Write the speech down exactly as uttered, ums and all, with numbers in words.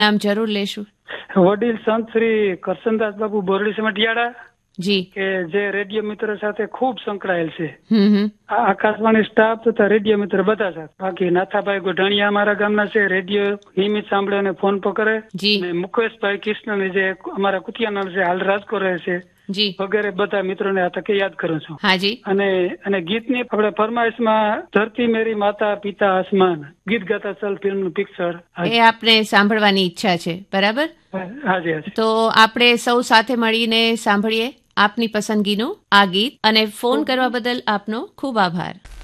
નામ જરૂર લેશું. વડીલ સંત શ્રી કરશનદાસ બાપુ બોરડી સમટિયાળા જી. કે જે રેડિયો મિત્ર સાથે ખૂબ સંકળાયેલ છે. હમ હમ આ આકાશવાણી સ્ટાફ તથા રેડિયો મિત્ર બધા સાથે. બાકી નાથાભાઈ ગોઢાણીયા અમારા ગામના છે, રેડિયો નિયમિત સાંભળે અને ફોન પર કરે. જી. અને મુકેશભાઈ કૃષ્ણ જે અમારા કુતિયાના છે, હાલ રાજકોટ રહે છે, જી. વગેરે બધા મિત્રોને આ તકે યાદ કરું છું. હાજી. અને અને ગીતની આપણે ફરમાઈશમાં ધરતી મેરી માતા પિતા આસમાન ગીત ગાતા ચલ ફિલ્મનું પિક્ચર એ આપને સાંભળવાની ઈચ્છા છે, બરાબર? હાજી હાજી. તો આપણે સૌ સાથે મળીને સાંભળીએ આપની પસંદગીનું આ ગીત, અને ફોન કરવા બદલ આપનો ખૂબ આભાર.